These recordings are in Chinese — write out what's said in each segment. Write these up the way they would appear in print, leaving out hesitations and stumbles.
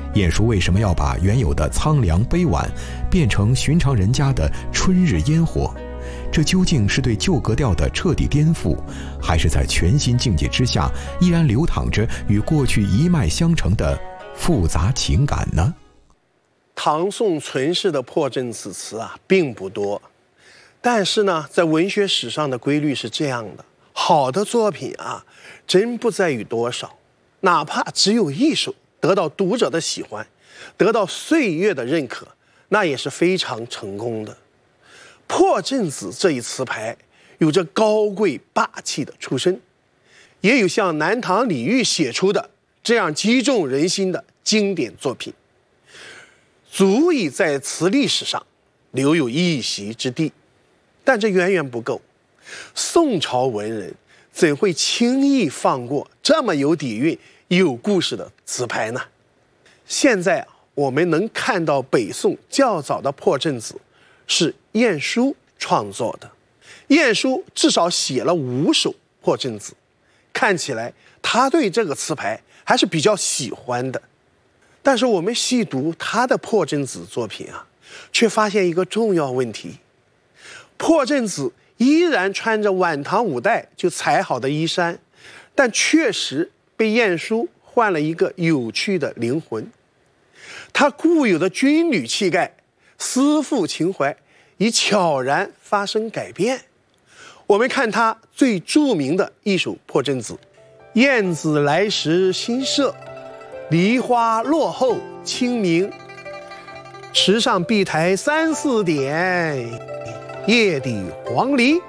晏殊为什么要把原有的苍凉悲婉变成寻常人家的春日烟火？这究竟是对旧格调的彻底颠覆，还是在全新境界之下依然流淌着与过去一脉相承的复杂情感呢？ 唐宋存世的破阵子词并不多，但是呢，在文学史上的规律是这样的：好的作品真不在于多少，哪怕只有一首得到读者的喜欢，得到岁月的认可，那也是非常成功的。破阵子这一词牌有着高贵霸气的出身，也有像南唐李煜写出的这样击中人心的经典作品，足以在词历史上留有一席之地。但这远远不够，宋朝文人怎会轻易放过这么有底蕴、有故事的词牌呢？现在我们能看到北宋较早的破阵子是晏殊创作的，晏殊至少写了5首破阵子，看起来他对这个词牌还是比较喜欢的。但是我们细读他的破阵子作品却发现一个重要问题：破阵子依然穿着晚唐5代就裁好的衣衫，但确实被晏殊换了一个有趣的灵魂。他固有的军旅气概、思妇情怀已悄然发生改变。我们看他最著名的一首破阵子：燕子来时新社，梨花落后清明。池上碧苔3、4点，叶底黄鹂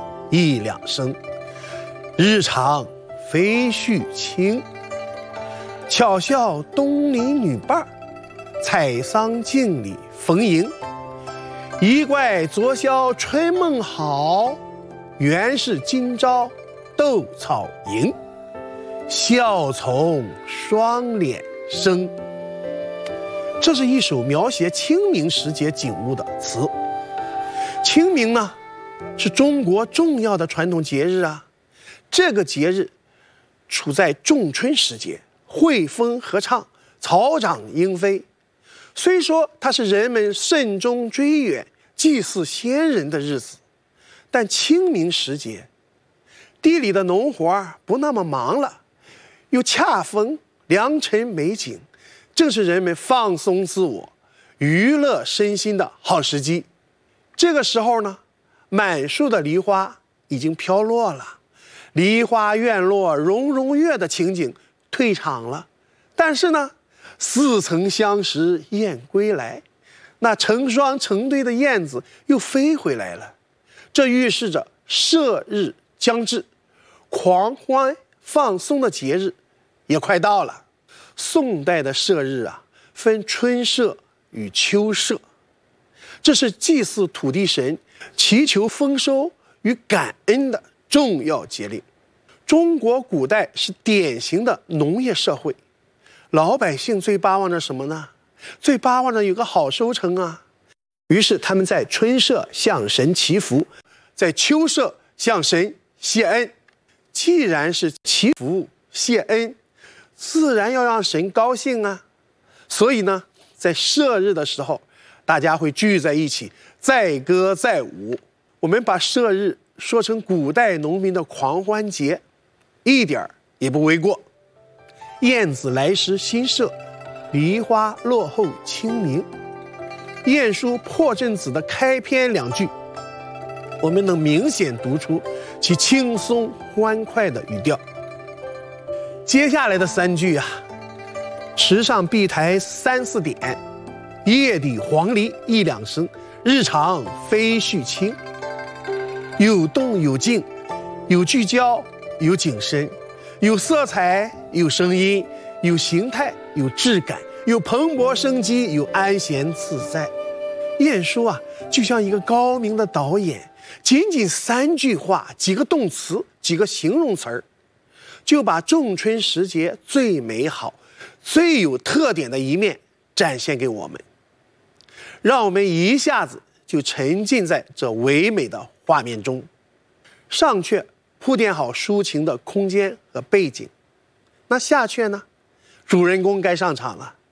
1、2声。日长飞絮轻，巧笑东邻女伴，采桑径里逢迎。一怪昨宵春梦好，原是今朝斗草营。笑从双脸生。这是一首描写清明时节景物的词。清明呢，是中国重要的传统节日这个节日处在仲春时节，惠风和畅，草长莺飞。虽说它是人们慎终追远、祭祀先人的日子，但清明时节，地里的农活不那么忙了，又恰逢良辰美景，正是人们放松自我、娱乐身心的好时机。这个时候呢，满树的梨花已经飘落了，梨花院落融融月的情景退场了。但是呢，似曾相识燕归来，那成双成对的燕子又飞回来了。这预示着射日将至，狂欢放松的节日也快到了。宋代的射日分春射与秋射，这是祭祀土地神、祈求丰收与感恩的重要节令。中国古代是典型的农业社会，老百姓最巴望着什么呢？最巴望着有个好收成于是他们在春射向神祈福，在秋射向神谢恩。既然是祈福谢恩，自然要让神高兴所以呢，在射日的时候，大家会聚在一起，载歌载舞。我们把射日说成古代农民的狂欢节，一点也不为过。燕子来时新社，梨花落后清明。晏殊破阵子的开篇2句，我们能明显读出其轻松欢快的语调。接下来的3句池上碧苔3、4点，叶底黄鹂1、2声，日长飞絮轻。有动有静，有聚焦，有景深，有色彩，有声音，有形态，有质感，有蓬勃生机，有安闲自在。晏殊就像一个高明的导演，仅仅3句话、几个动词、几个形容词儿，就把仲春时节最美好、最有特点的一面展现给我们，让我们一下子就沉浸在这唯美的画面中。上阙铺垫好抒情的空间和背景，那下阙呢，主人公该上场了。